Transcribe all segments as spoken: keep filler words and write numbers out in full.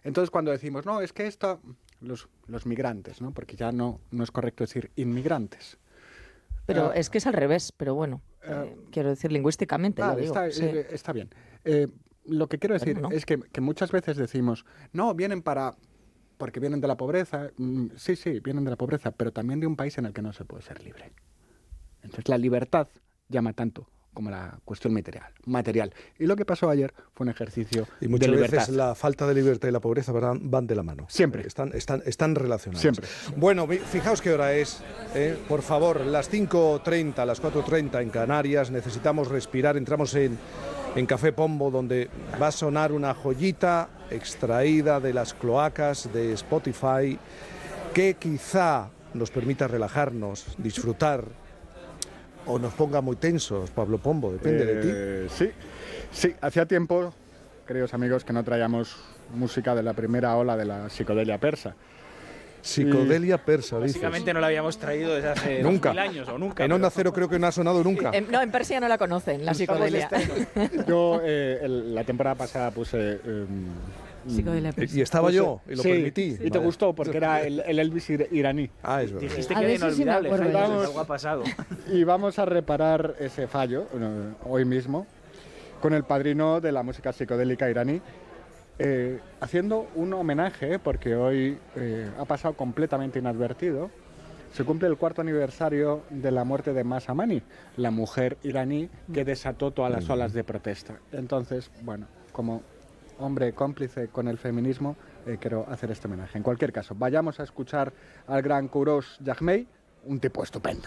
Entonces, cuando decimos, no, es que esto, los, los migrantes, ¿no? Porque ya no, no es correcto decir inmigrantes. Pero Uh, es que es al revés, pero bueno, uh, eh, quiero decir lingüísticamente. Vale, lo digo, está, sí. eh, está bien. Eh, lo que quiero decir bueno, no. es que, que muchas veces decimos, no, vienen para... porque vienen de la pobreza. Mm, sí, sí, vienen de la pobreza, pero también de un país en el que no se puede ser libre. Entonces la libertad llama tanto como la cuestión material. material. Y lo que pasó ayer fue un ejercicio y muchas de libertad. veces la falta de libertad y la pobreza van, van de la mano. Siempre. Están, están, están relacionados. Siempre. Bueno, fijaos qué hora es. Eh, por favor, las cinco treinta, las cuatro treinta en Canarias. Necesitamos respirar. Entramos en, en Café Pombo, donde va a sonar una joyita extraída de las cloacas de Spotify que quizá nos permita relajarnos, disfrutar, o nos ponga muy tensos, Pablo Pombo, depende eh, de ti. Sí, sí, hacía tiempo, queridos amigos, que no traíamos música de la primera ola de la psicodelia persa. Psicodelia persa, dices. Básicamente no la habíamos traído desde hace nunca. mil años o nunca. En Onda Cero creo que no ha sonado nunca. En, no, en Persia no la conocen, la psicodelia. Yo eh, el, la temporada pasada puse... Eh, psicodelia persa. Y estaba puse, yo, y lo sí, permití. Y vale. te gustó, porque era el, el Elvis iraní. Ah, es verdad. Dijiste A que era ver si sí me inolvidable, acuerdo Jaime, de eso. algo ha pasado. Y vamos a reparar ese fallo eh, hoy mismo con el padrino de la música psicodélica iraní, eh, haciendo un homenaje, porque hoy eh, ha pasado completamente inadvertido. Se cumple el cuarto aniversario de la muerte de Mahsa Amini, la mujer iraní que desató todas las olas de protesta. Entonces, bueno, como hombre cómplice con el feminismo, eh, quiero hacer este homenaje. En cualquier caso, vayamos a escuchar al gran Kourosh Jahmei, un tipo estupendo.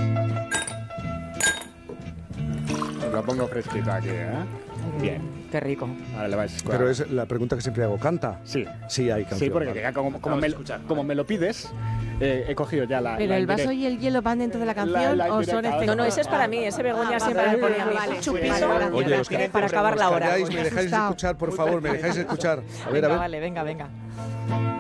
Os lo pongo fresquito aquí, ¿eh? Bien. Qué rico. Ahora le vais a escuchar. Pero es la pregunta que siempre hago, ¿canta? Sí. Sí, hay canción. Sí, porque vale. ya como, como, me, como me lo pides, eh, he cogido ya la... ¿Pero la el vaso indirecta. y el hielo van dentro de la canción La- la o indirecta, son este? No, no, ese es para mí, ese Begoña Ah, siempre vale, me pone a mí. vale, Un chupito vale, vale. Oye, los eh, para acabar la hora. calláis, me dejáis escuchar, por favor, me dejáis escuchar. A ver, Venga, a ver. vale, venga, venga.